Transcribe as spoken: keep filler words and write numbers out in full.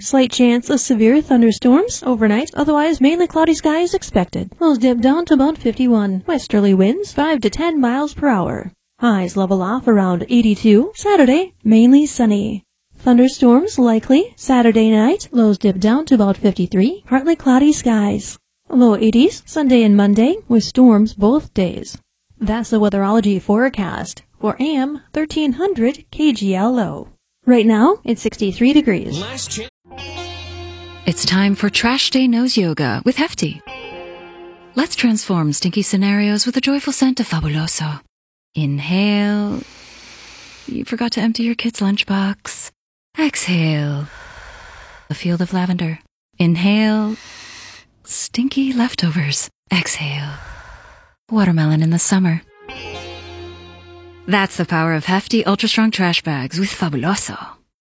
Slight chance of severe thunderstorms overnight, otherwise mainly cloudy skies expected. Lows dip down to about fifty-one. Westerly winds five to ten miles per hour. Highs level off around eighty-two. Saturday, mainly sunny. Thunderstorms likely. Saturday night, lows dip down to about fifty-three. Partly cloudy skies. Low eighties, Sunday and Monday, with storms both days. That's the weatherology forecast for A M thirteen hundred K G L O. Right now, it's sixty-three degrees. It's time for Trash Day Nose Yoga with Hefty. Let's transform stinky scenarios with a joyful scent of Fabuloso. Inhale. You forgot to empty your kid's lunchbox. Exhale. A field of lavender. Inhale. Stinky leftovers. Exhale. Watermelon in the summer. That's the power of Hefty Ultra Strong Trash Bags with Fabuloso.